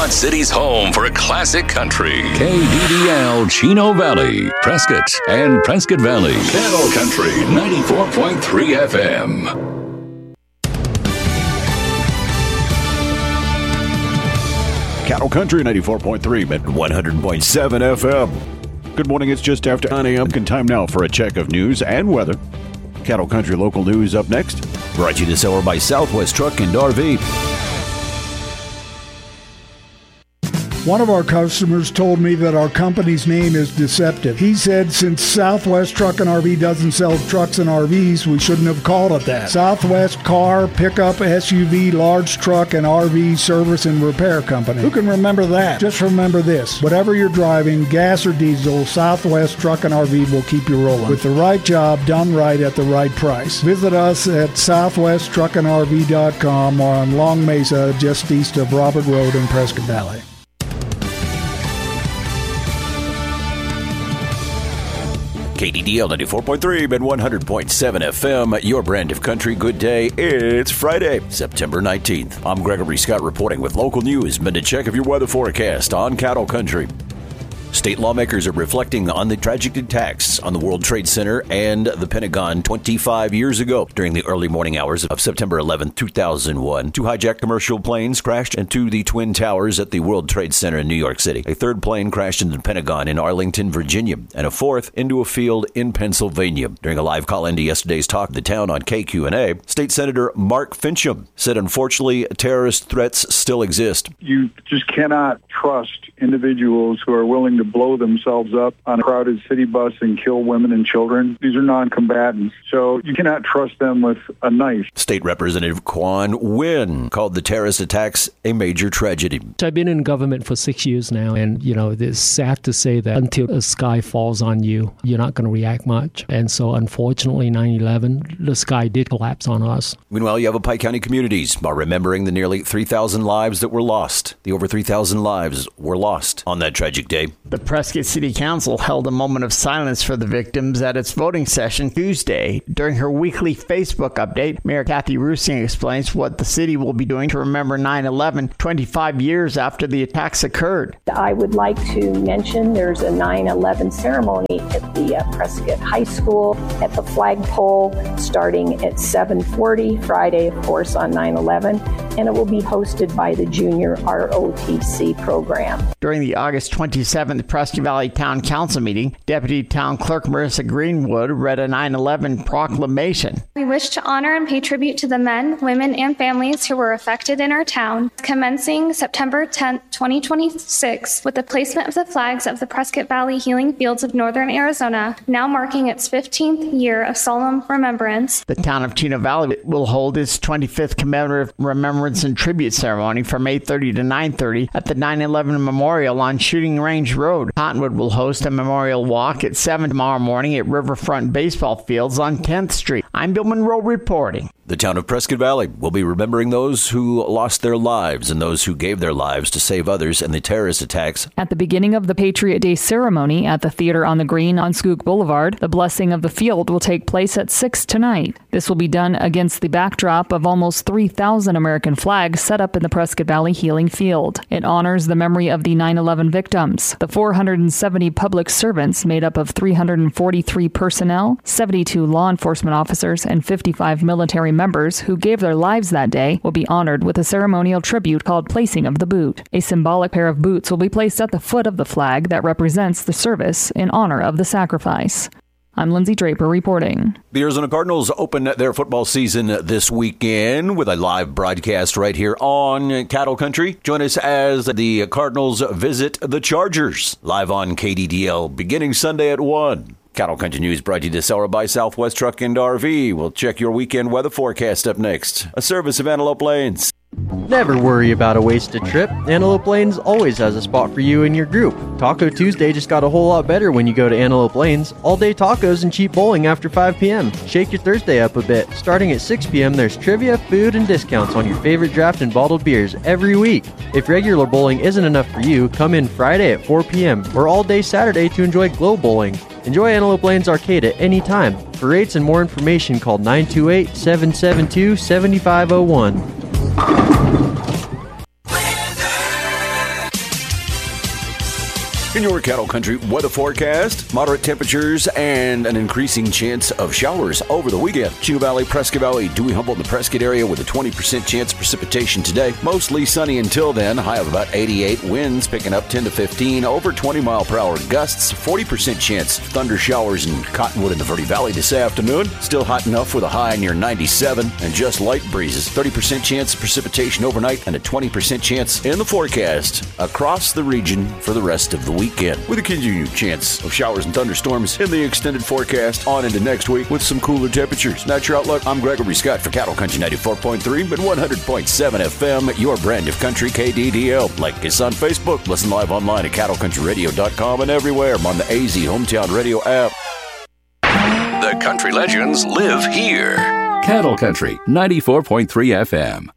Quad City's home for a classic country. KDDL Chino Valley, Prescott, and Prescott Valley. Cattle Country 94.3 FM. Cattle Country 94.3 at 100.7 FM. Good morning. It's just after 9 a.m. and time now for a check of news and weather. Cattle Country local news up next. Brought to you this hour by Southwest Truck and RV. One of our customers told me that our company's name is deceptive. He said since Southwest Truck and RV doesn't sell trucks and RVs, we shouldn't have called it that. Southwest Car, Pickup, SUV, Large Truck, and RV Service and Repair Company. Who can remember that? Just remember this. Whatever you're driving, gas or diesel, Southwest Truck and RV will keep you rolling. With the right job done right at the right price. Visit us at southwesttruckandrv.com or on Long Mesa, just east of Robert Road in Prescott Valley. KDDL 94.3 and 100.7 FM, your brand of country. Good day. It's Friday, September 19th. I'm Gregory Scott reporting with local news. Been to check of your weather forecast on Cattle Country. State lawmakers are reflecting on the tragic attacks on the World Trade Center and the Pentagon 25 years ago. During the early morning hours of September 11, 2001, two hijacked commercial planes crashed into the Twin Towers at the World Trade Center in New York City. A third plane crashed into the Pentagon in Arlington, Virginia, and a fourth into a field in Pennsylvania. During a live call into yesterday's Talk of the Town on KQNA, State Senator Mark Fincham said, unfortunately, terrorist threats still exist. You just cannot trust individuals who are willing to blow themselves up on a crowded city bus and kill women and children. These are non-combatants, so you cannot trust them with a knife. State Representative Quan Nguyen called the terrorist attacks a major tragedy. I've been in government for 6 years now, and, it's sad to say that until the sky falls on you, you're not going to react much. And so, unfortunately, 9/11, the sky did collapse on us. Meanwhile, Yavapai County communities are remembering the nearly 3,000 lives that were lost. The over 3,000 lives were lost on that tragic day. The Prescott City Council held a moment of silence for the victims at its voting session Tuesday. During her weekly Facebook update, Mayor Kathy Rusing explains what the city will be doing to remember 9/11 25 years after the attacks occurred. I would like to mention there's a 9/11 ceremony at the Prescott High School at the flagpole starting at 7:40 Friday, of course, on 9/11, and it will be hosted by the Junior ROTC program. During the August 27th Prescott Valley Town Council meeting, Deputy Town Clerk Marissa Greenwood read a 9/11 proclamation. We wish to honor and pay tribute to the men, women, and families who were affected in our town, commencing September 10th, 2026, with the placement of the flags of the Prescott Valley Healing Fields of Northern Arizona, now marking its 15th year of solemn remembrance. The town of Chino Valley will hold its 25th commemorative remembrance and tribute ceremony from 8:30 to 9:30 at the 9/11 Memorial on Shooting Range Road. Cottonwood will host a memorial walk at 7 tomorrow morning at Riverfront Baseball Fields on 10th Street. I'm Bill Monroe reporting. The town of Prescott Valley will be remembering those who lost their lives and those who gave their lives to save others in the terrorist attacks. At the beginning of the Patriot Day ceremony at the Theater on the Green on Skook Boulevard, the blessing of the field will take place at 6 tonight. This will be done against the backdrop of almost 3,000 American flags set up in the Prescott Valley Healing Field. It honors the memory of the 9/11 victims, the 470 public servants made up of 343 personnel, 72 law enforcement officers, and 55 military members who gave their lives that day will be honored with a ceremonial tribute called Placing of the Boot. A symbolic pair of boots will be placed at the foot of the flag that represents the service in honor of the sacrifice. I'm Lindsay Draper reporting. The Arizona Cardinals open their football season this weekend with a live broadcast right here on Cattle Country. Join us as the Cardinals visit the Chargers, live on KDDL, beginning Sunday at 1. Cattle Country News brought to you this hour by Southwest Truck and RV. We'll check your weekend weather forecast up next. A service of Antelope Lanes. Never worry about a wasted trip. Antelope Lanes always has a spot for you and your group. Taco Tuesday just got a whole lot better when you go to Antelope Lanes. All-day tacos and cheap bowling after 5 p.m. Shake your Thursday up a bit. Starting at 6 p.m., there's trivia, food, and discounts on your favorite draft and bottled beers every week. If regular bowling isn't enough for you, come in Friday at 4 p.m. or all day Saturday to enjoy Glow Bowling. Enjoy Antelope Lanes Arcade at any time. For rates and more information, call 928-772-7501. In your Cattle Country weather forecast, moderate temperatures and an increasing chance of showers over the weekend. Chino Valley, Prescott Valley, Dewey, Humboldt, and the Prescott area with a 20% chance of precipitation today. Mostly sunny until then. High of about 88. Winds picking up 10 to 15. Over 20 mile per hour gusts. 40% chance of thunder showers in Cottonwood and the Verde Valley this afternoon. Still hot enough with a high near 97 and just light breezes. 30% chance of precipitation overnight and a 20% chance in the forecast across the region for the rest of the weekend, with a continued chance of showers and thunderstorms in the extended forecast on into next week with some cooler temperatures. That's your outlook. I'm Gregory Scott for Cattle Country 94.3 but 100.7 FM, your brand of country, KDDL. Like us on Facebook. Listen live online at cattlecountryradio.com and everywhere. I'm on the AZ Hometown Radio app. The country legends live here. Cattle Country 94.3 FM.